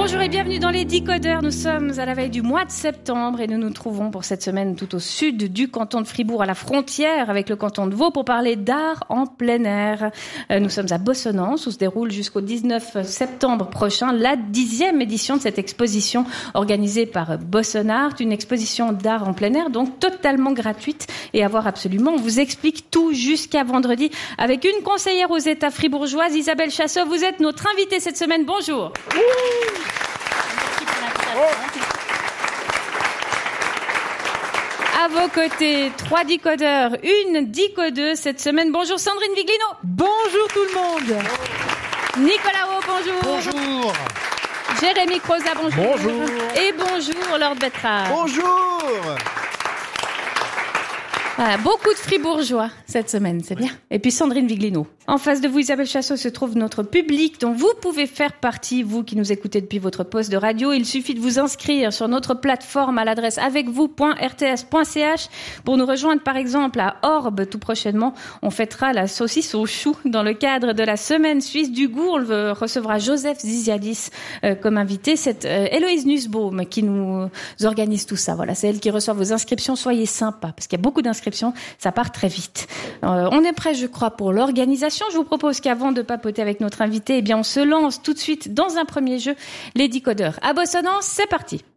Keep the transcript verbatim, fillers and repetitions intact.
Bonjour et bienvenue dans les Décodeurs. Nous sommes à la veille du mois de septembre et nous nous trouvons pour cette semaine tout au sud du canton de Fribourg, à la frontière avec le canton de Vaud, pour parler d'art en plein air. Nous sommes à Bossonance où se déroule jusqu'au dix-neuf septembre prochain la dixième édition de cette exposition organisée par Bossonart, une exposition d'art en plein air donc totalement gratuite et à voir absolument. On vous explique tout jusqu'à vendredi avec une conseillère aux États fribourgeoise, Isabelle Chasseau. Vous êtes notre invitée cette semaine. Bonjour. À vos côtés, trois décodeurs, une décodeuse cette semaine. Bonjour Sandrine Viglino. Bonjour tout le monde. Nicolas Haut, bonjour. Bonjour. Jérémy Croza, bonjour. Bonjour. Et bonjour Lord Betrard. Bonjour. Voilà, beaucoup de fribourgeois cette semaine, c'est bien. Et puis Sandrine Viglino. En face de vous, Isabelle Chasseau, se trouve notre public dont vous pouvez faire partie, vous qui nous écoutez depuis votre poste de radio. Il suffit de vous inscrire sur notre plateforme à l'adresse avec vous point r t s point c h pour nous rejoindre par exemple à Orbe tout prochainement. On fêtera la saucisse au chou dans le cadre de la semaine suisse du goût. On recevra Joseph Ziziadis euh, comme invité. C'est euh, Héloïse Nussbaum qui nous organise tout ça. Voilà, c'est elle qui reçoit vos inscriptions. Soyez sympas parce qu'il y a beaucoup d'inscriptions. Ça part très vite. Euh, on est prêt, je crois, pour l'organisation. Je vous propose qu'avant de papoter avec notre invité, eh bien, on se lance tout de suite dans un premier jeu, les décodeurs. À Bossonance, c'est parti.